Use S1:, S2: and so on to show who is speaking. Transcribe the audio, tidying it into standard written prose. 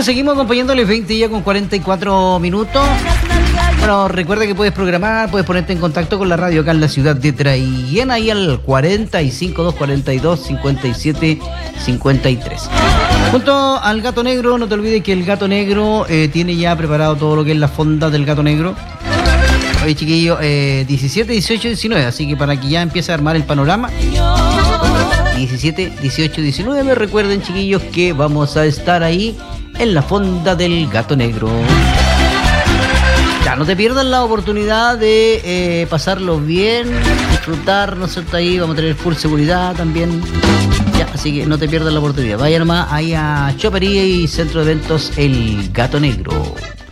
S1: Bueno, seguimos acompañándoles 20 ya con 44 minutos. Bueno, recuerda que puedes programar, puedes ponerte en contacto con la radio acá en la ciudad de Traillén, ahí al 45-242-57-53. Junto al Gato Negro, no te olvides que el Gato Negro tiene ya preparado todo lo que es la fonda del Gato Negro. Oye, chiquillos, 17, 18, 19, así que para que ya empiece a armar el panorama. 17, 18, 19, recuerden, chiquillos, que vamos a estar ahí en la fonda del Gato Negro. Ya, no te pierdas la oportunidad de pasarlo bien, disfrutar, ¿no es cierto? Ahí vamos a tener full seguridad también. Ya, así que no te pierdas la oportunidad. Vaya nomás ahí a Chopería y Centro de Eventos El Gato Negro.